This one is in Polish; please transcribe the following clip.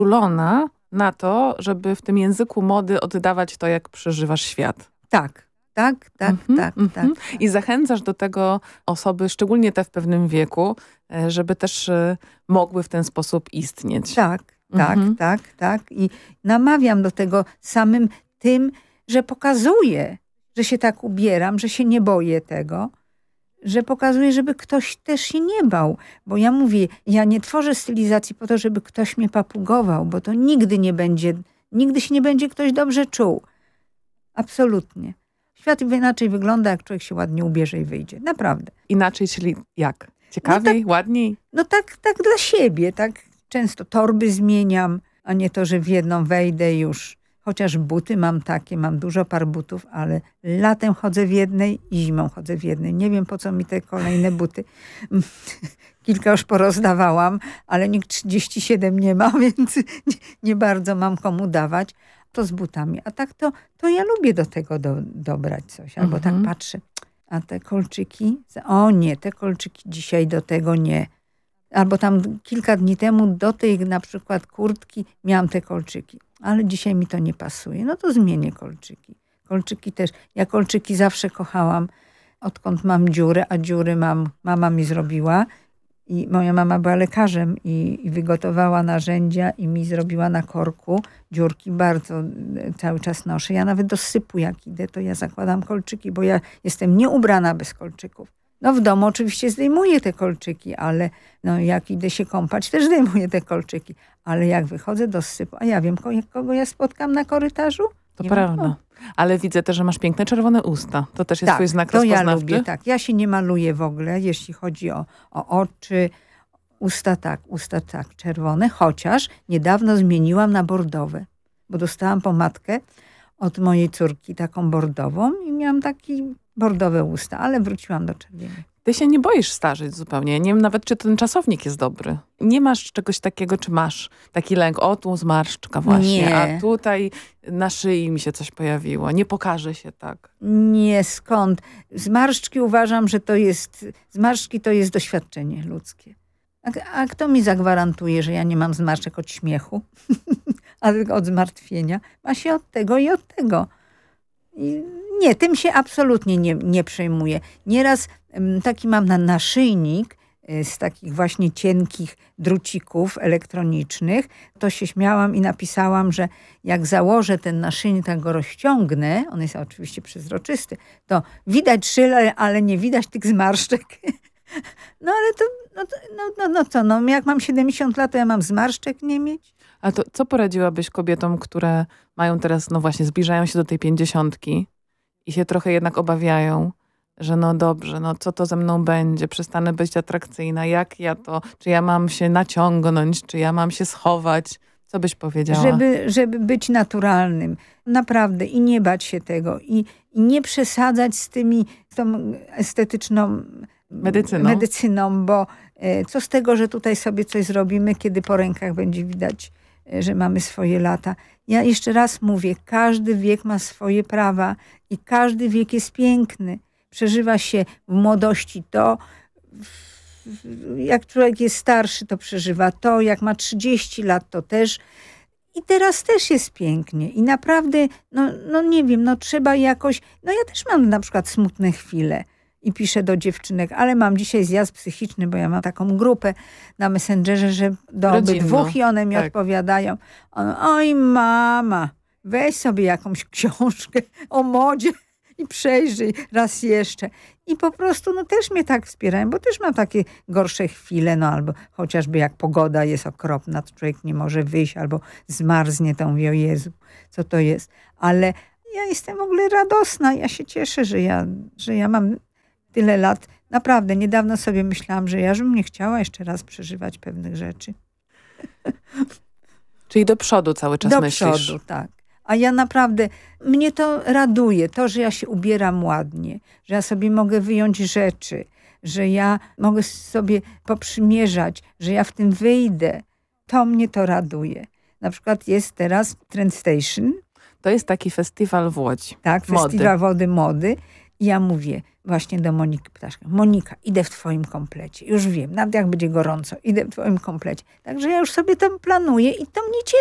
czulona na to, żeby w tym języku mody oddawać to, jak przeżywasz świat. Tak. Tak. I zachęcasz do tego osoby, szczególnie te w pewnym wieku, żeby też mogły w ten sposób istnieć. Tak. I namawiam do tego samym tym, że pokazuję, że się tak ubieram, że się nie boję tego, że pokazuję, żeby ktoś też się nie bał. Bo ja mówię, ja nie tworzę stylizacji po to, żeby ktoś mnie papugował, bo to nigdy się nie będzie ktoś dobrze czuł. Absolutnie. Świat inaczej wygląda, jak człowiek się ładnie ubierze i wyjdzie. Naprawdę. Inaczej, czyli jak? Ciekawiej, ładniej? No tak dla siebie. Tak często torby zmieniam, a nie to, że w jedną wejdę już. Chociaż buty mam takie, mam dużo par butów, ale latem chodzę w jednej i zimą chodzę w jednej. Nie wiem, po co mi te kolejne buty. Kilka już porozdawałam, ale nikt 37 nie ma, więc nie bardzo mam komu dawać. To z butami. A tak to ja lubię do tego dobrać coś. Albo tak patrzę, a te kolczyki, o nie, te kolczyki dzisiaj do tego nie. Albo tam kilka dni temu do tej na przykład kurtki miałam te kolczyki. Ale dzisiaj mi to nie pasuje. No to zmienię kolczyki. Kolczyki też. Ja kolczyki zawsze kochałam, odkąd mam dziurę, a dziury mama mi zrobiła. I moja mama była lekarzem i wygotowała narzędzia i mi zrobiła na korku dziurki. Bardzo cały czas noszę. Ja nawet do sypu jak idę, to ja zakładam kolczyki, bo ja jestem nieubrana bez kolczyków. No w domu oczywiście zdejmuję te kolczyki, ale no jak idę się kąpać, też zdejmuję te kolczyki. Ale jak wychodzę do sypu, a ja wiem, kogo ja spotkam na korytarzu? To prawda. Ale widzę też, że masz piękne czerwone usta. To też jest twój znak rozpoznawczy? Ja lubię, tak. Ja się nie maluję w ogóle, jeśli chodzi o oczy. Usta tak, czerwone. Chociaż niedawno zmieniłam na bordowe. Bo dostałam pomadkę od mojej córki, taką bordową i miałam takie bordowe usta, ale wróciłam do czerwonych. Ty się nie boisz starzeć zupełnie. Nie wiem nawet, czy ten czasownik jest dobry. Nie masz czegoś takiego, czy masz taki lęk, o tu zmarszczka właśnie, nie. A tutaj na szyi mi się coś pojawiło. Nie pokaże się tak. Nie, skąd? Zmarszczki uważam, że zmarszczki to jest doświadczenie ludzkie. A kto mi zagwarantuje, że ja nie mam zmarszczek od śmiechu? A tylko od zmartwienia? Ma się od tego i od tego. Nie, tym się absolutnie nie przejmuję. Nieraz taki mam naszyjnik z takich właśnie cienkich drucików elektronicznych. To się śmiałam i napisałam, że jak założę ten naszyjnik, tak go rozciągnę, on jest oczywiście przezroczysty, to widać szyle, ale nie widać tych zmarszczek. No ale to, jak mam 70 lat, to ja mam zmarszczek nie mieć? A to co poradziłabyś kobietom, które mają teraz, no właśnie, zbliżają się do tej 50 i się trochę jednak obawiają, że no dobrze, no co to ze mną będzie, przestanę być atrakcyjna, czy ja mam się naciągnąć, czy ja mam się schować? Co byś powiedziała? Żeby być naturalnym, naprawdę i nie bać się tego i nie przesadzać z tą estetyczną medycyną, bo co z tego, że tutaj sobie coś zrobimy, kiedy po rękach będzie widać, że mamy swoje lata. Ja jeszcze raz mówię, każdy wiek ma swoje prawa i każdy wiek jest piękny. Przeżywa się w młodości to, jak człowiek jest starszy, to przeżywa to, jak ma 30 lat, to też. I teraz też jest pięknie. I naprawdę, no nie wiem, trzeba jakoś. No ja też mam na przykład smutne chwile i piszę do dziewczynek, ale mam dzisiaj zjazd psychiczny, bo ja mam taką grupę na Messengerze, że do obydwóch i one mi odpowiadają. Oj mama, weź sobie jakąś książkę o modzie i przejrzyj raz jeszcze. I po prostu też mnie tak wspierają, bo też mam takie gorsze chwile, albo chociażby jak pogoda jest okropna, to człowiek nie może wyjść, albo zmarznie, to mówię, o Jezu, co to jest. Ale ja jestem w ogóle radosna, ja się cieszę, że ja mam tyle lat. Naprawdę, niedawno sobie myślałam, że ja bym nie chciała jeszcze raz przeżywać pewnych rzeczy. Czyli do przodu cały czas myślisz? Do przodu, tak. A ja naprawdę, mnie to raduje, to, że ja się ubieram ładnie, że ja sobie mogę wyjąć rzeczy, że ja mogę sobie poprzymierzać, że ja w tym wyjdę. To mnie to raduje. Na przykład jest teraz Trend Station. To jest taki festiwal w Łodzi. Tak, festiwal mody. I ja mówię, właśnie do Moniki Ptaszek. Monika, idę w twoim komplecie. Już wiem, nawet jak będzie gorąco, idę w twoim komplecie. Także ja już sobie tam planuję i to mnie cieszy.